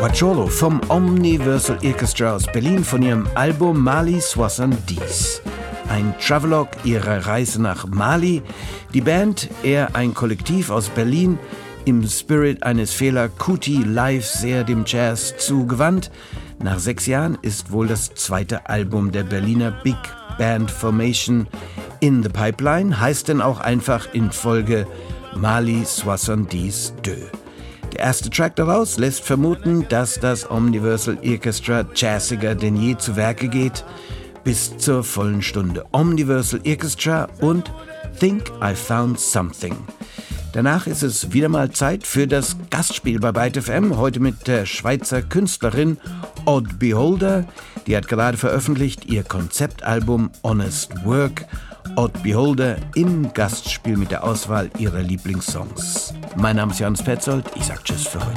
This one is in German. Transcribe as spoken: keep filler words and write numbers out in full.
Guacciolo vom Omniversal Orchestra aus Berlin von ihrem Album Mali soixante-dix. Ein Travelogue ihrer Reise nach Mali. Die Band, eher ein Kollektiv aus Berlin, im Spirit eines Fela Kuti live sehr dem Jazz zugewandt. Nach sechs Jahren ist wohl das zweite Album der Berliner Big Band Formation in the Pipeline, heißt denn auch einfach in Folge Mali soixante-dix deux. Der erste Track daraus lässt vermuten, dass das Omniversal Orchestra jazziger denn je zu Werke geht, bis zur vollen Stunde. Omniversal Orchestra und Think I Found Something. Danach ist es wieder mal Zeit für das Gastspiel bei Byte F M, heute mit der Schweizer Künstlerin Odd Beholder. Die hat gerade veröffentlicht ihr Konzeptalbum Honest Work. Odd Beholder im Gastspiel mit der Auswahl ihrer Lieblingssongs. Mein Name ist Johannes Petzold, ich sag Tschüss für heute.